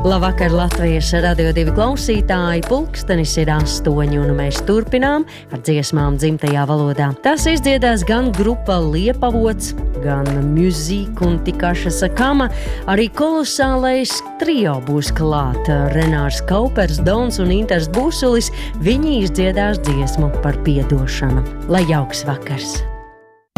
Labvakar, Latvijas Radio 2 klausītāji, pulkstenis ir 8, un mēs turpinām ar dziesmām dzimtajā valodā. Tās izdziedās gan grupa Liepavots, gan Musique un Tikaša Sakama, arī kolosālais trio būs klāt. Renārs Kaupers, Dons un Inters Busulis, viņi izdziedās dziesmu par piedošanu. Lai jauks vakars!